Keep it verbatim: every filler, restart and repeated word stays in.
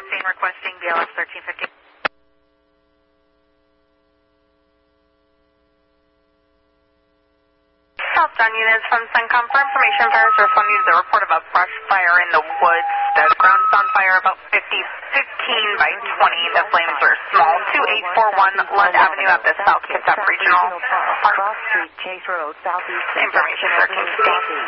scene requesting B L S thirteen fifty. Southbound units from CENTCOM for information. Paris responding to the report of a brush fire in the woods. The ground is on fire about fifty, fifteen by twenty. The flames are small. two eight four one Lund Avenue at the South Kitsap Regional Park. Cross Street, Chase Road, Southeast. Information thirteen fifty.